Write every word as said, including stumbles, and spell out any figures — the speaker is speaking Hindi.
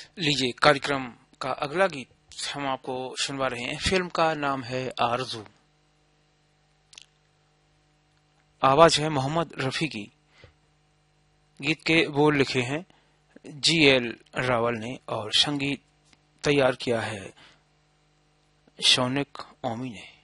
लीजिए, कार्यक्रम का अगला गीत हम आपको सुनवा रहे हैं। फिल्म का नाम है आरज़ू। आवाज है मोहम्मद रफी की। गीत के बोल लिखे हैं जी एल रावल ने और संगीत तैयार किया है शौनिक ओमी ने।